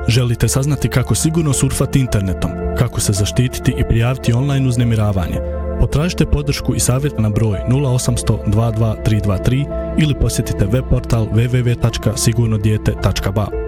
Želite saznati kako sigurno surfati internetom, kako se zaštititi i prijaviti online uznemiravanje? Potražite podršku i savjet na broj 0800 22 323 ili posjetite web portal www.sigurnodijete.ba.